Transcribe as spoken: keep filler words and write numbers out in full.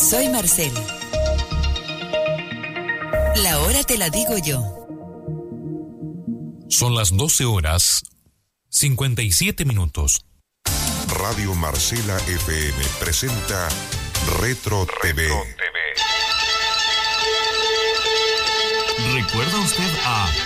Soy Marcel. La hora te la digo yo. Son las doce horas, cincuenta y siete minutos. Radio Marcela F M presenta Retro, Retro T V. ¿Recuerda usted a